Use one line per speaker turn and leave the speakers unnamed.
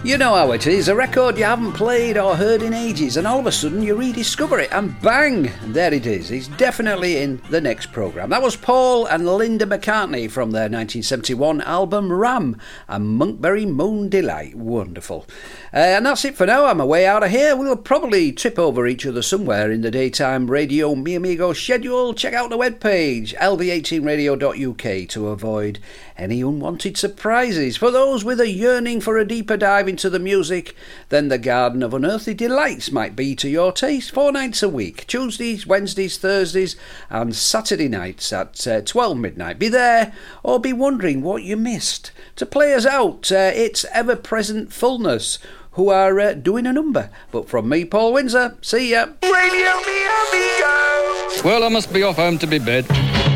You know how it is, a record you haven't played or heard in ages, and all of a sudden you rediscover it, and bang, there it is. It's definitely in the next programme. That was Paul and Linda McCartney from their 1971 album Ram, and Monkberry Moon Delight. Wonderful. And that's it for now. I'm away out of here. We'll probably trip over each other somewhere in the daytime radio Mi Amigo schedule. Check out the webpage, lb18radio.uk, to avoid any unwanted surprises. For those with a yearning for a deeper dive into the music, then the Garden of Unearthly Delights might be to your taste. 4 nights a week, Tuesdays, Wednesdays, Thursdays and Saturday nights at 12 midnight. Be there or be wondering what you missed. To play us out, it's Ever Present Fullness, who are doing a number. But from me, Paul Windsor, see ya.
Radio Mi Amigo.
Well, I must be off home to be bed.